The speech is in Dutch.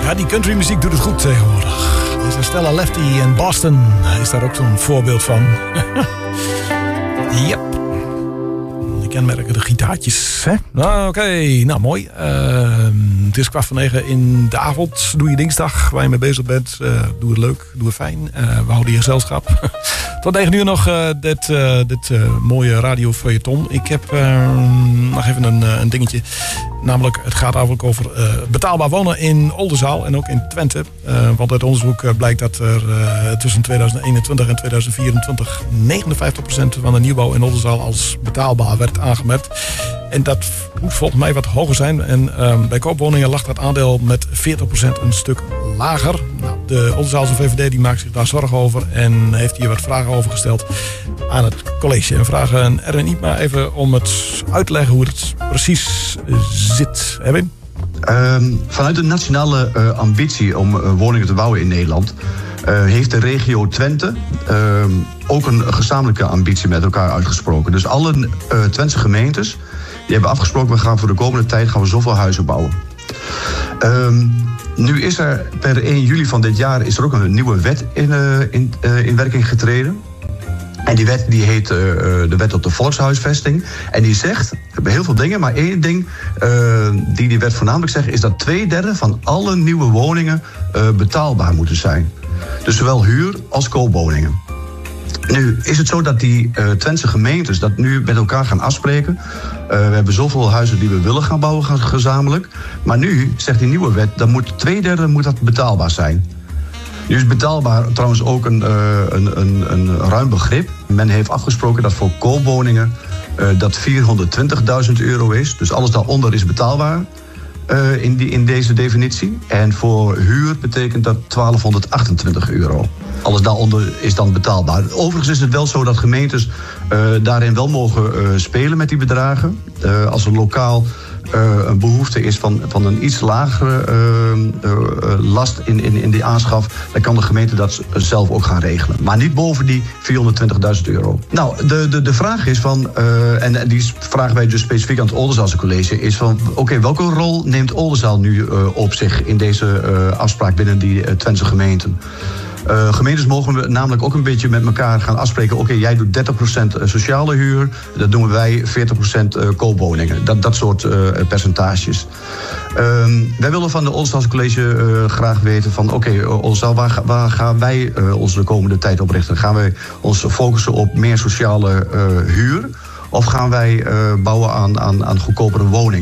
Ja, die countrymuziek doet het goed tegenwoordig. Deze Stella Lefty in Boston is daar ook zo'n voorbeeld van. Yep. De kenmerkende gitaartjes. Oké, nou mooi. Het is 8:45 in de avond. Doe je dinsdag waar je mee bezig bent. Doe het leuk, doe het fijn. We houden je gezelschap. Tot 9 uur nog dit mooie radiofeuilleton. Ik heb nog even een dingetje. Namelijk, het gaat eigenlijk over betaalbaar wonen in Oldenzaal en ook in Twente. Want uit onderzoek blijkt dat er tussen 2021 en 2024 59% van de nieuwbouw in Oldenzaal als betaalbaar werd aangemerkt. En dat moet volgens mij wat hoger zijn. En bij koopwoningen lag dat aandeel met 40% een stuk lager. Nou, de Oldenzaalse VVD die maakt zich daar zorgen over en heeft hier wat vragen over gesteld aan het college. En vragen Erwin Iepma even om het uit te leggen hoe het precies zit. Erwin? Vanuit de nationale ambitie om woningen te bouwen in Nederland heeft de regio Twente ook een gezamenlijke ambitie met elkaar uitgesproken. Dus alle Twentse gemeentes die hebben afgesproken, we gaan voor de komende tijd zoveel huizen bouwen. Nu is er per 1 juli van dit jaar is er ook een nieuwe wet in werking getreden. En die wet die heet de wet op de volkshuisvesting. En die zegt heel veel dingen, maar 1 ding die wet voornamelijk zegt is dat 2/3 van alle nieuwe woningen betaalbaar moeten zijn. Dus zowel huur- als koopwoningen. Nu is het zo dat die Twentse gemeentes dat nu met elkaar gaan afspreken. We hebben zoveel huizen die we willen gaan bouwen gezamenlijk. Maar nu zegt die nieuwe wet, dat moet 2/3 moet dat betaalbaar zijn. Nu is betaalbaar trouwens ook een ruim begrip. Men heeft afgesproken dat voor koopwoningen dat 420.000 euro is. Dus alles daaronder is betaalbaar in deze definitie. En voor huur betekent dat 1228 euro. Alles daaronder is dan betaalbaar. Overigens is het wel zo dat gemeentes daarin wel mogen spelen met die bedragen. Als er lokaal een behoefte is van een iets lagere last in die aanschaf, dan kan de gemeente dat zelf ook gaan regelen. Maar niet boven die 420.000 euro. Nou, de vraag is van, en die vragen wij dus specifiek aan het Oldenzaalse college, is van, oké, welke rol neemt Oldenzaal nu op zich in deze afspraak binnen die Twentse gemeenten? Gemeentes mogen namelijk ook een beetje met elkaar gaan afspreken. Oké, jij doet 30% sociale huur. Dat doen wij 40% koopwoningen. Dat soort percentages. Wij willen van de Oldenzaalse college graag weten van, oké, Oldenzaal, waar gaan wij ons de komende tijd op richten? Gaan wij ons focussen op meer sociale huur? Of gaan wij bouwen aan goedkopere woningen?